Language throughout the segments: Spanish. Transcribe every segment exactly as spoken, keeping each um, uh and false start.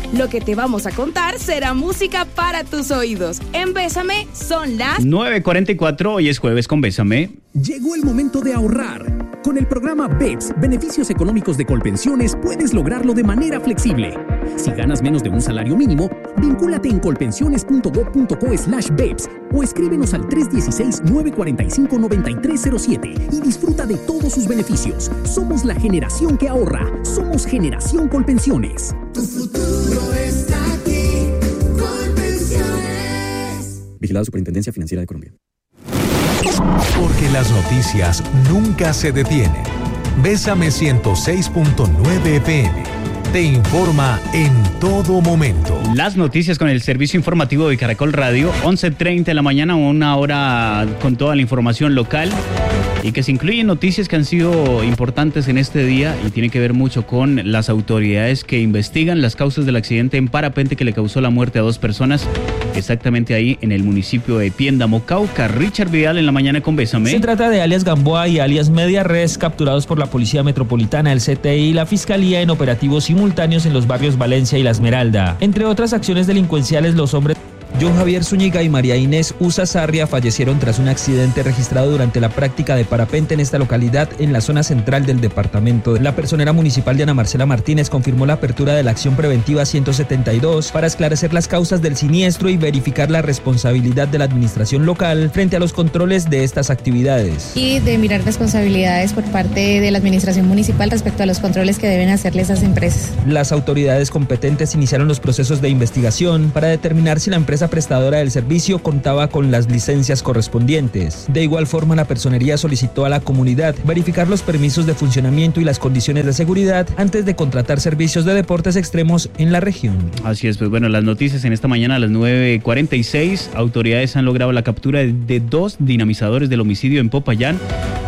Lo que te vamos a contar será música para tus oídos. En Bésame son las nueve cuarenta y cuatro, hoy es jueves con Bésame. Llegó el momento de ahorrar. Con el programa B E P S, Beneficios Económicos de Colpensiones, puedes lograrlo de manera flexible. Si ganas menos de un salario mínimo, vincúlate en colpensiones.gov.co slash B E P S o escríbenos al tres uno seis, nueve cuatro cinco, nueve tres cero siete y disfruta de todos sus beneficios. Somos la generación que ahorra. Somos Generación Colpensiones. Tu futuro está aquí. Colpensiones. Vigilado Superintendencia Financiera de Colombia. Porque las noticias nunca se detienen. Bésame ciento seis punto nueve F M. Te informa en todo momento. Las noticias con el servicio informativo de Caracol Radio, once treinta de la mañana, una hora con toda la información local y que se incluyen noticias que han sido importantes en este día y tiene que ver mucho con las autoridades que investigan las causas del accidente en parapente que le causó la muerte a dos personas, exactamente ahí en el municipio de Piéndamo, Cauca. Richard Vidal en la mañana con Bésame. Se trata de alias Gamboa y alias Media Res, capturados por la Policía Metropolitana, el C T I y la Fiscalía en operativos simultáneos en los barrios Valencia y La Esmeralda. Entre otras acciones delincuenciales, los hombres John Javier Zúñiga y María Inés Usa Sarria fallecieron tras un accidente registrado durante la práctica de parapente en esta localidad en la zona central del departamento. La personera municipal de Ana Marcela Martínez confirmó la apertura de la acción preventiva ciento setenta y dos para esclarecer las causas del siniestro y verificar la responsabilidad de la administración local frente a los controles de estas actividades. Y de mirar responsabilidades por parte de la administración municipal respecto a los controles que deben hacerle esas empresas. Las autoridades competentes iniciaron los procesos de investigación para determinar si la empresa prestadora del servicio contaba con las licencias correspondientes. De igual forma, la personería solicitó a la comunidad verificar los permisos de funcionamiento y las condiciones de seguridad antes de contratar servicios de deportes extremos en la región. Así es, pues bueno, las noticias en esta mañana a las nueve cuarenta y seis, autoridades han logrado la captura de dos dinamizadores del homicidio en Popayán.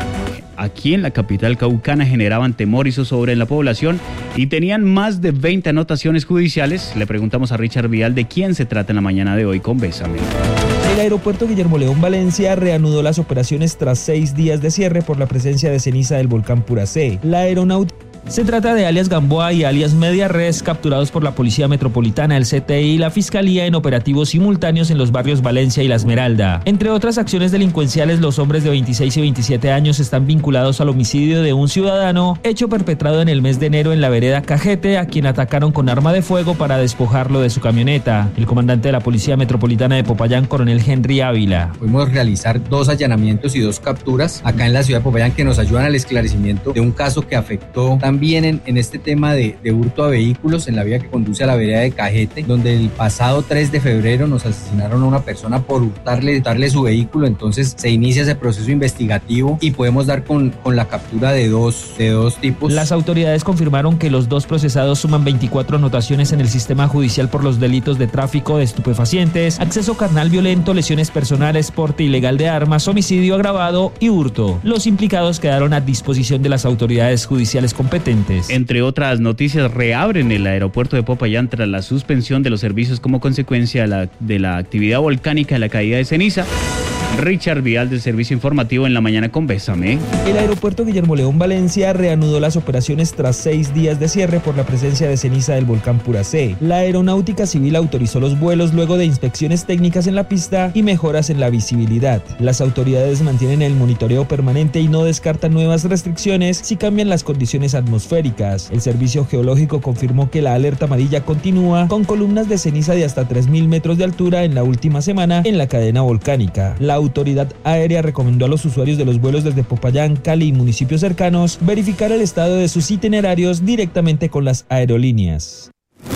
Aquí en la capital caucana generaban temor y zozobra en la población y tenían más de veinte anotaciones judiciales. Le preguntamos a Richard Vidal de quién se trata en la mañana de hoy con Bésame. El aeropuerto Guillermo León Valencia reanudó las operaciones tras seis días de cierre por la presencia de ceniza del volcán Puracé. La aeronáutica Se trata de alias Gamboa y alias Media Res, capturados por la Policía Metropolitana, el C T I y la Fiscalía en operativos simultáneos en los barrios Valencia y La Esmeralda. Entre otras acciones delincuenciales, los hombres de veintiséis y veintisiete años están vinculados al homicidio de un ciudadano, hecho perpetrado en el mes de enero en la vereda Cajete, a quien atacaron con arma de fuego para despojarlo de su camioneta. El comandante de la Policía Metropolitana de Popayán, coronel Henry Ávila. Pudimos realizar dos allanamientos y dos capturas acá en la ciudad de Popayán que nos ayudan al esclarecimiento de un caso que afectó también en, en este tema de, de hurto a vehículos en la vía que conduce a la vereda de Cajete, donde el pasado tres de febrero nos asesinaron a una persona por hurtarle, hurtarle su vehículo. Entonces se inicia ese proceso investigativo y podemos dar con, con la captura de dos, de dos tipos. Las autoridades confirmaron que los dos procesados suman veinticuatro anotaciones en el sistema judicial por los delitos de tráfico de estupefacientes, acceso carnal violento, lesiones personales, porte ilegal de armas, homicidio agravado y hurto. Los implicados quedaron a disposición de las autoridades judiciales competentes. Entre otras noticias, reabren el aeropuerto de Popayán tras la suspensión de los servicios como consecuencia de la, de la actividad volcánica de la caída de ceniza. Richard Vidal del Servicio Informativo en la mañana con Bésame. El aeropuerto Guillermo León Valencia reanudó las operaciones tras seis días de cierre por la presencia de ceniza del volcán Puracé. La Aeronáutica Civil autorizó los vuelos luego de inspecciones técnicas en la pista y mejoras en la visibilidad. Las autoridades mantienen el monitoreo permanente y no descartan nuevas restricciones si cambian las condiciones atmosféricas. El Servicio Geológico confirmó que la alerta amarilla continúa con columnas de ceniza de hasta tres mil metros de altura en la última semana en la cadena volcánica. La Autoridad Aérea recomendó a los usuarios de los vuelos desde Popayán, Cali y municipios cercanos verificar el estado de sus itinerarios directamente con las aerolíneas.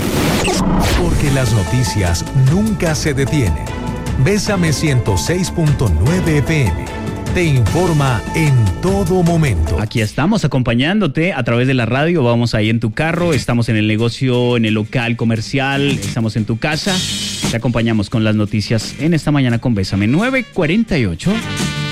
Porque las noticias nunca se detienen. Bésame ciento seis punto nueve F M. Te informa en todo momento. Aquí estamos acompañándote a través de la radio. Vamos ahí en tu carro, estamos en el negocio, en el local comercial, estamos en tu casa. Te acompañamos con las noticias en esta mañana con Bésame. nueve cuarenta y ocho.